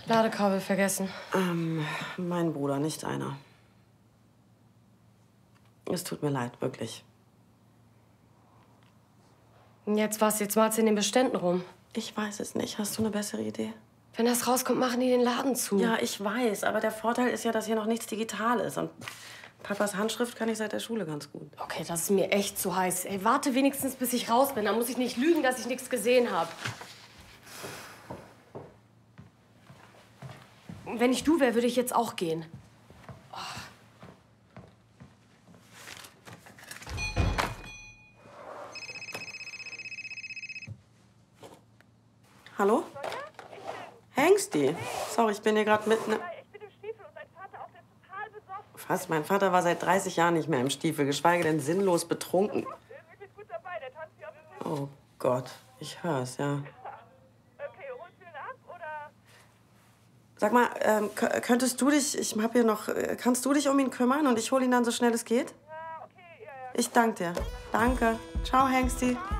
Ladekabel vergessen. Mein Bruder, nicht einer. Es tut mir leid, wirklich. Jetzt was? Jetzt malst du in den Beständen rum. Ich weiß es nicht. Hast du eine bessere Idee? Wenn das rauskommt, machen die den Laden zu. Ja, ich weiß. Aber der Vorteil ist ja, dass hier noch nichts digital ist. Und Papas Handschrift kann ich seit der Schule ganz gut. Okay, das ist mir echt zu heiß. Ey, warte wenigstens, bis ich raus bin. Dann muss ich nicht lügen, dass ich nichts gesehen habe. Wenn ich du wäre, würde ich jetzt auch gehen. Hallo? Hengsti? Sorry, ich bin hier gerade mitten... Ich bin im Stiefel und dein Vater auch, der ist total besoffen. Was? Mein Vater war seit 30 Jahren nicht mehr im Stiefel, geschweige denn sinnlos betrunken. Der ist wirklich gut dabei, der tanzt hier auf dem Tisch. Oh Gott, ich hör's, ja. Okay, holst du ihn ab, oder? Sag mal, könntest du dich... Ich hab hier noch... Kannst du dich um ihn kümmern und ich hole ihn dann so schnell es geht? Ja, okay, ja. Ich danke dir. Danke. Ciao, Hengsti.